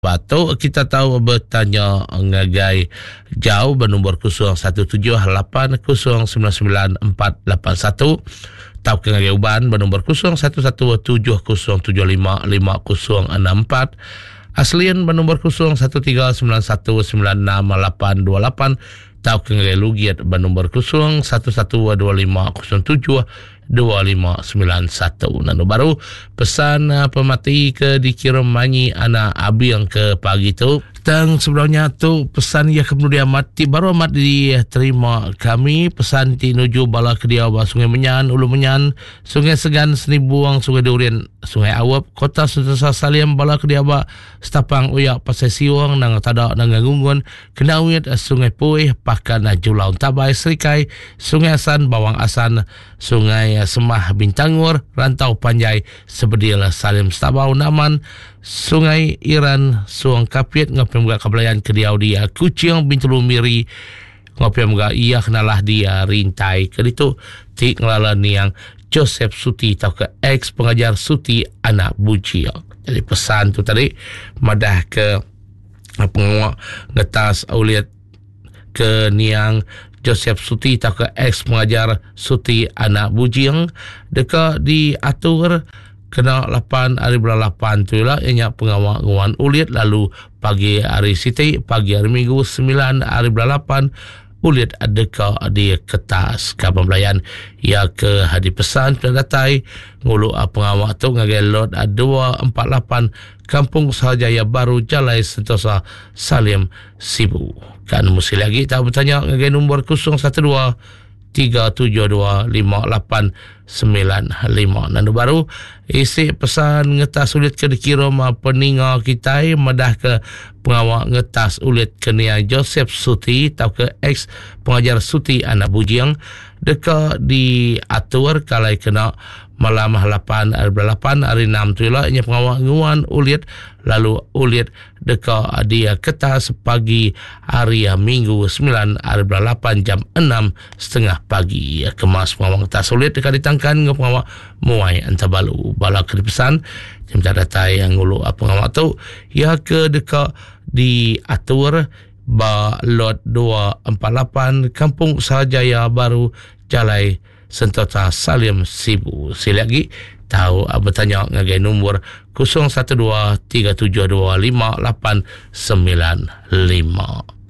Batuk kita tahu bertanya ngagai jauh bernombor 0178099481. Tahu ke ngagai uban bernombor 011707555064. Aslian bernombor 0139196828. Tahu ke ngagai lugiat bernombor 011250725991. Nano baru pesan pemati ke dikirim manyi anak abi yang ke pagi tu. Tang sebelumnya tu pesan ia kemudian mati baru amat diterima kami pesan tinuju bala kedia Sungai Menyan, Ulu Menyan, Sungai Segan, Seni Buang, Sungai Durian, Sungai Awap, Kota Sentiasa Saliam bala kedia Setapang Uyak Pasai Siwang nang tada nang Gungun, Kenawit, Sungai Puih, Pakan Julau Tabai, Serikai, Sungai Asan, Bawang Asan, Sungai Semah Bintangur, Rantau Panjai, Sebedil Salim Stabau Naman, Sungai Iran, Suang Kapiat, Ngapiam Gak Kabelayan Kediau dia, Kucing Bintulu Miri, Ngapiam Gak Iya Kenalah dia, Rintai, Keditu, Tik Ngelalan yang Joseph Suti, atau ke ex pengajar Suti anak Buji. Jadi pesan tu tadi, madah ke pengawak ngetas auliat ke niang Joseph Suti, atau ke ex pengajar Suti anak Bujiang dekat diatur kena 8 hari bulan 8 tu lah ianya pengawak nguan ulit lalu pagi hari Siti pagi hari Minggu 9 hari bulan 8 ulit adeka di kertas kapan belayan ya ke hadi pesan pendatai ngulu pengawak tu ngagelot 248 Kampung Sahajaya Baru Jalai Sentosa Salim Sibu. Kan mesti lagi tak bertanya ngagai nombor 012-372-5895. Nandu baru isi pesan ngetas ulit ke dikirim peninga kita madah ke pengawak ngetas ulit ke nia Joseph Suti atau ke ex pengajar Suti anak Bujiang deka diatur kalai kena malam 8 hari 6 tu lah ianya pengawak nguan ulit lalu ulit deka dia ketas pagi hari Minggu 9 hari 8 jam 6:30 pagi kemas pengawak ketas ulit deka ditangkan dengan pengawak muai antabalu bala ke pesan jam datai yang ngulu pengawak tu ya ke deka diatur ba lot 248 Kampung Sahajaya Baru Jalai Sentosa Salim Sibu. Sila lagi tahu bertanya ngagai nombor 0123725895.